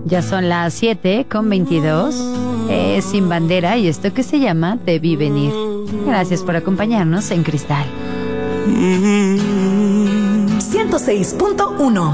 Ya son las 7:22. Es Sin Bandera y esto que se llama Te Vi Venir. Gracias por acompañarnos en Cristal 106.1.